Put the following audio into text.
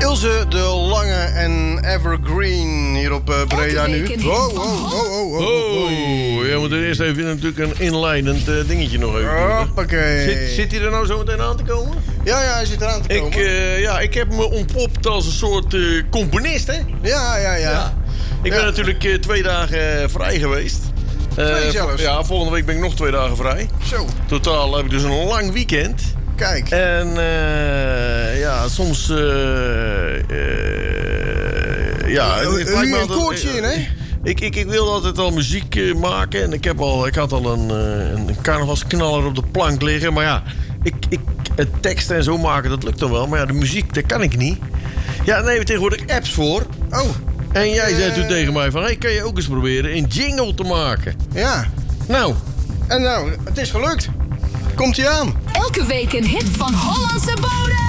Ilse de Lange en Evergreen hier op Breda nu. Je moet er eerst even natuurlijk een inleidend dingetje nog even doen. Hoppakee. Zit hij er nou zo meteen aan te komen? Ja, hij zit eraan te komen. Ik heb me ontpopt als een soort componist, hè? Ja. Ik ben natuurlijk 2 dagen vrij geweest. 2 zelfs? Ja, volgende week ben ik nog 2 dagen vrij. Zo. Totaal heb ik dus een lang weekend. Kijk. En soms... een koortje in, hè? Ik wilde altijd al muziek maken. En ik had al een carnavalsknaller op de plank liggen. Maar ja, het teksten en zo maken, dat lukt dan wel. Maar ja, de muziek, dat kan ik niet. Ja, daar hebben we tegenwoordig apps voor. Oh. En jij zei toen tegen mij van... kan je ook eens proberen een jingle te maken? Ja. Nou. En nou, het is gelukt. Komt-ie aan. Elke week een hit van Hollandse bodem.